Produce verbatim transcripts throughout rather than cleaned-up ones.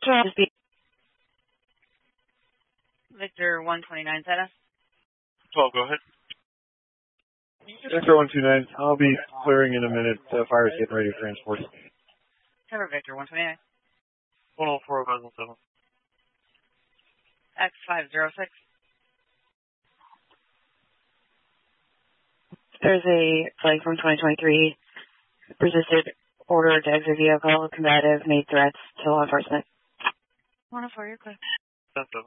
Victor one twenty-nine, status. twelve, go ahead. Victor one two nine, I'll be clearing in a minute. The fire's getting ready to transport. Cover Victor one twenty-nine. one oh four, five one seven. X five zero six. There's a flight from twenty twenty-three. Resisted order to exit vehicle. Combative made threats to law enforcement. one oh four, you're clear. That's seven.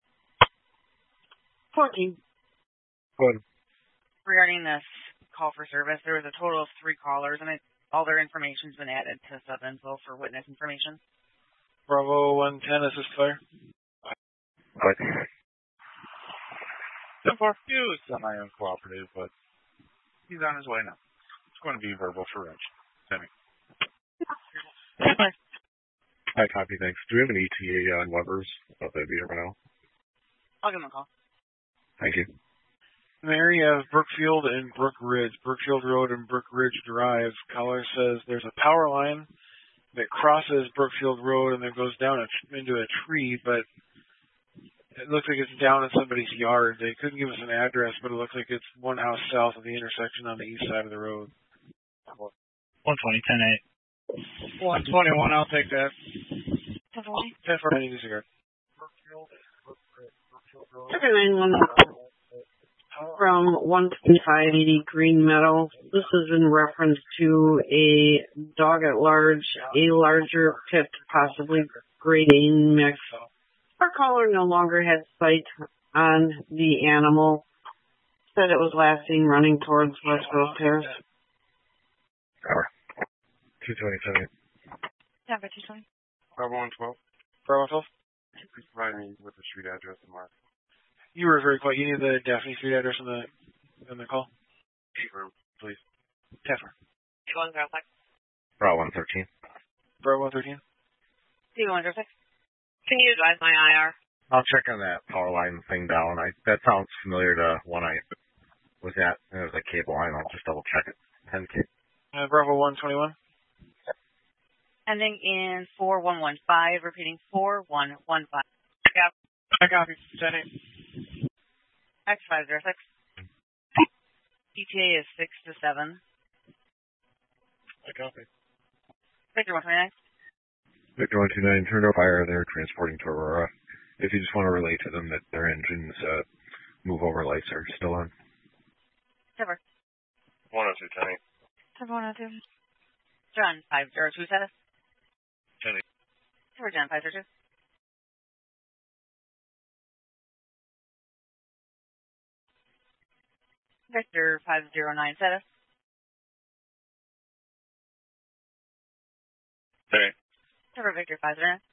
fourteen. Good. Regarding this call for service, there was a total of three callers, and it, all their information's been added to sub-info for witness information. Bravo one ten, this is Claire. Good. So far, he was semi-uncooperative, but he's on his way now. It's going to be verbal for Reg. Semi. Hi, copy, thanks. Do we have an E T A on Weber's? Oh, that'd be over now. I'll give him a call. Thank you. Mary of Brookfield and Brook Ridge. Brookfield Road and Brook Ridge Drive. Caller says there's a power line that crosses Brookfield Road and then goes down a, into a tree, but it looks like it's down in somebody's yard. They couldn't give us an address, but it looks like it's one house south of the intersection on the east side of the road. one twenty, ten eight. one twenty-one, I'll take that. Definitely. ten for any disregard. nine one from one twenty-five eighty Green Meadow. This is in reference to a dog at large, a larger pit, possibly grade A mix. Our caller no longer had sight on the animal. Said it was last seen running towards West Grove Terrace. Power. two twenty-seven. Yeah, but two twenty. Bravo one twelve. Bravo twelve. Please provide me with the street address and mark. You were very quiet. You need the Daphne Street address on the on the call? Room, please. Teffer. two one zero six. Bravo one thirteen. Bravo one thirteen. two one zero six. Can you advise my I R? I'll check on that power line thing down. I That sounds familiar to when I was at. It was a cable line. I'll just double check it. ten K. Uh, Bravo one twenty-one. Ending in four one one five, repeating four one one five. Yeah. I copy. ten eight. X five zero six. E T A is six to seven. I copy. Victor one twenty-nine. Victor one two nine, turned off fire. They're transporting to Aurora. If you just want to relay to them that their engines uh, move over lights are still on. Cover. one oh two, ten eight. Cover one oh two. John five zero two, status. ten eight. Cover John five zero two. Victor five zero nine, status. ten eight. Cover Victor five zero nine.